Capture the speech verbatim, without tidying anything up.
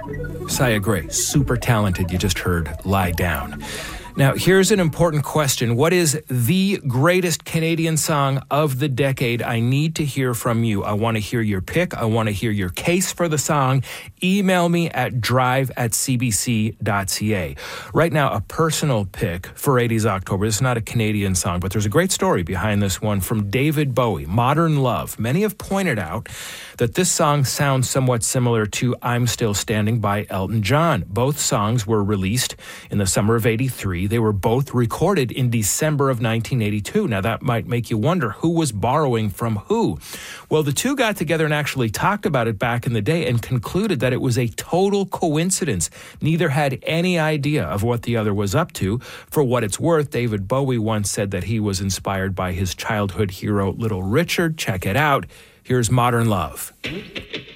Saya Gray, super talented. You just heard Lie Down. Now, here's an important question. What is the greatest Canadian song of the decade? I need to hear from you. I want to hear your pick. I want to hear your case for the song. Email me at drive at c b c dot c a. Right now, a personal pick for eighties October. This is not a Canadian song, but there's a great story behind this one from David Bowie, Modern Love. Many have pointed out that this song sounds somewhat similar to I'm Still Standing by Elton John. Both songs were released in the summer of eighty-three. They were both recorded in December of nineteen eighty-two. Now, that might make you wonder who was borrowing from who. Well, the two got together and actually talked about it back in the day and concluded that it was a total coincidence. Neither had any idea of what the other was up to. For what it's worth, David Bowie once said that he was inspired by his childhood hero, Little Richard. Check it out. Here's Modern Love.